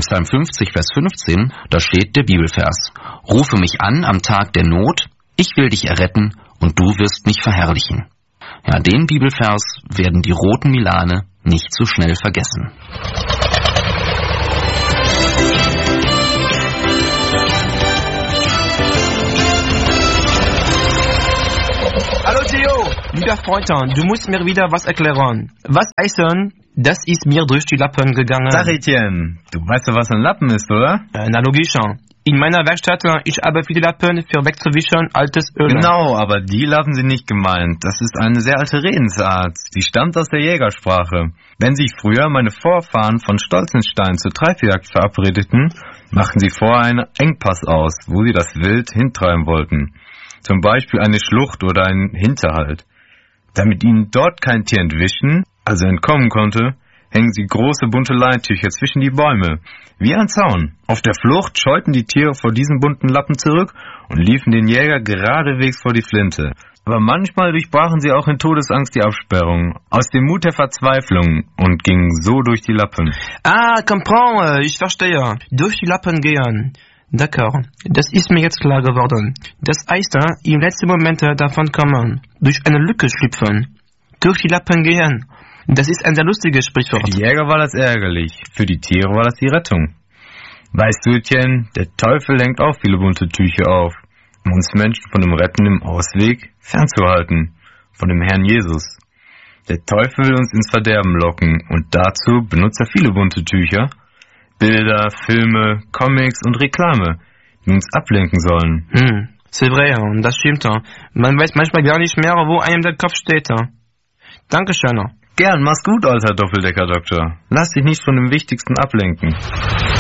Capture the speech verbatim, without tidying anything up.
Psalm fünfzig, Vers fünfzehn, da steht der Bibelvers: Rufe mich an am Tag der Not, ich will dich erretten und du wirst mich verherrlichen. Ja, den Bibelvers werden die roten Milane nicht so schnell vergessen. Hallo Theo, lieber Freund, du musst mir wieder was erklären. Was heißen, das ist mir durch die Lappen gegangen? Sag Etienne, du weißt doch, was ein Lappen ist, oder? Äh, na logisch. In meiner Werkstatt, ich habe viele Lappen für wegzuwischen, altes Öl. Genau, aber die Lappen sind nicht gemeint. Das ist eine sehr alte Redensart. Die stammt aus der Jägersprache. Wenn sich früher meine Vorfahren von Stolzenstein zur Treibjagd verabredeten, machten sie vorher einen Engpass aus, wo sie das Wild hintreiben wollten. Zum Beispiel eine Schlucht oder einen Hinterhalt. Damit ihnen dort kein Tier entwischen, also entkommen konnte, hängen sie große bunte Leintücher zwischen die Bäume, wie ein Zaun. Auf der Flucht scheuten die Tiere vor diesen bunten Lappen zurück und liefen den Jäger geradewegs vor die Flinte. Aber manchmal durchbrachen sie auch in Todesangst die Absperrung, aus dem Mut der Verzweiflung, und gingen so durch die Lappen. Ah, comprends, ich verstehe. Durch die Lappen gehen. D'accord, das ist mir jetzt klar geworden. Das heißt, im letzten Moment davon kommen, durch eine Lücke schlüpfen, durch die Lappen gehen. Das ist ein sehr lustiges Sprichwort. Für die Jäger war das ärgerlich, für die Tiere war das die Rettung. Weißt du, Etienne, der Teufel lenkt auch viele bunte Tücher auf, um uns Menschen von dem rettenden Ausweg fernzuhalten, von dem Herrn Jesus. Der Teufel will uns ins Verderben locken und dazu benutzt er viele bunte Tücher, Bilder, Filme, Comics und Reklame, die uns ablenken sollen. Hm, c'est vrai, das stimmt. Man weiß manchmal gar nicht mehr, wo einem der Kopf steht. Dankeschön. Gern, mach's gut, alter Doppeldecker-Doktor. Lass dich nicht von dem Wichtigsten ablenken.